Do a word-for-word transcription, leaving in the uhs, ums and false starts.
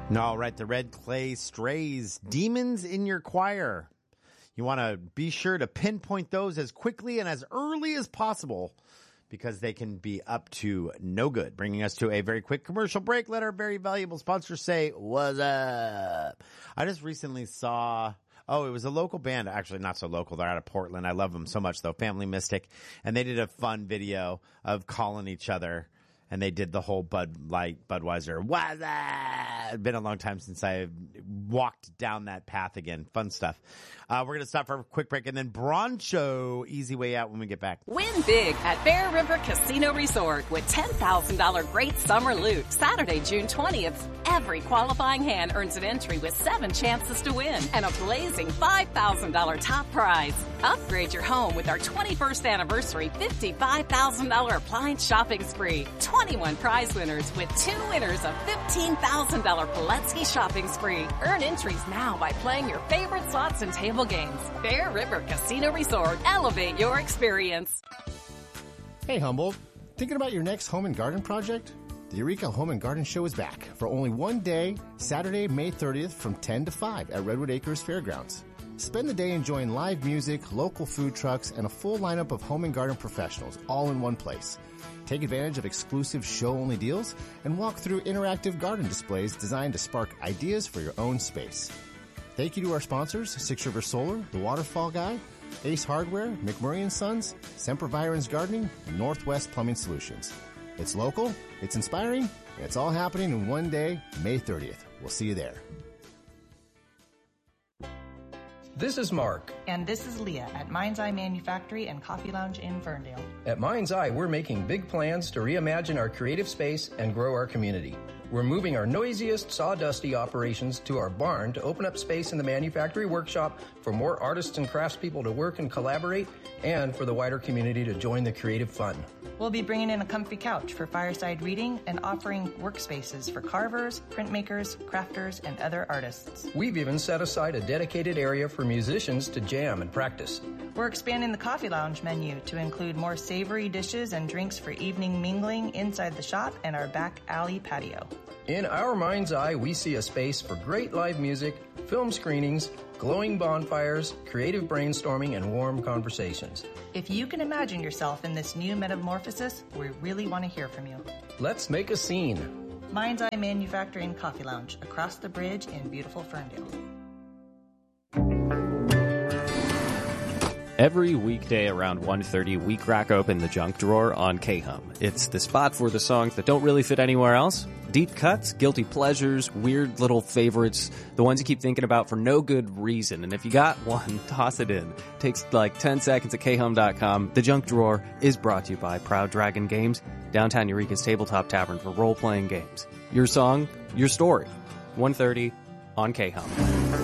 All right, the Red Clay Strays, Demons in Your Choir. You want to be sure to pinpoint those as quickly and as early as possible because they can be up to no good. Bringing us to a very quick commercial break. Let our very valuable sponsors say, what's up? I just recently saw... Oh, it was a local band. Actually, not so local. They're out of Portland. I love them so much, though. Family Mystic. And they did a fun video of calling each other. And they did the whole Bud Light, Budweiser. What's up? It's been a long time since I walked down that path again. Fun stuff. Uh, we're going to stop for a quick break. And then Broncho, easy way out when we get back. Win big at Bear River Casino Resort with ten thousand dollars great summer loot. Saturday, June twentieth. Every qualifying hand earns an entry with seven chances to win and a blazing five thousand dollars top prize. Upgrade your home with our twenty-first anniversary fifty-five thousand dollars appliance shopping spree. twenty-one prize winners with two winners of fifteen thousand dollars Pulaski shopping spree. Earn entries now by playing your favorite slots and table games. Bear River Casino Resort. Elevate your experience. Hey, Humboldt. Thinking about your next home and garden project? The Eureka Home and Garden Show is back for only one day, Saturday, May thirtieth from ten to five at Redwood Acres Fairgrounds. Spend the day enjoying live music, local food trucks, and a full lineup of home and garden professionals all in one place. Take advantage of exclusive show-only deals and walk through interactive garden displays designed to spark ideas for your own space. Thank you to our sponsors, Six River Solar, The Waterfall Guy, Ace Hardware, McMurray and Sons, Sempervirens Gardening, and Northwest Plumbing Solutions. It's local, it's inspiring, and it's all happening in one day, May thirtieth. We'll see you there. This is Mark. And this is Leah at Mind's Eye Manufactory and Coffee Lounge in Ferndale. At Mind's Eye, we're making big plans to reimagine our creative space and grow our community. We're moving our noisiest, sawdusty operations to our barn to open up space in the manufactory workshop for more artists and craftspeople to work and collaborate, and for the wider community to join the creative fun. We'll be bringing in a comfy couch for fireside reading and offering workspaces for carvers, printmakers, crafters, and other artists. We've even set aside a dedicated area for musicians to jam and practice. We're expanding the Coffee Lounge menu to include more savory dishes and drinks for evening mingling inside the shop and our back alley patio. In our Mind's Eye, we see a space for great live music, film screenings, glowing bonfires, creative brainstorming, and warm conversations. If you can imagine yourself in this new metamorphosis, we really want to hear from you. Let's make a scene. Mind's Eye Manufacturing Coffee Lounge, across the bridge in beautiful Ferndale. Every weekday around one thirty, we crack open the junk drawer on K-Hum. It's the spot for the songs that don't really fit anywhere else. Deep cuts, guilty pleasures, weird little favorites, the ones you keep thinking about for no good reason. And if you got one, toss it in. Takes like ten seconds at K Hum dot com. The junk drawer is brought to you by Proud Dragon Games, downtown Eureka's tabletop tavern for role-playing games. Your song, your story. one thirty on K-Hum.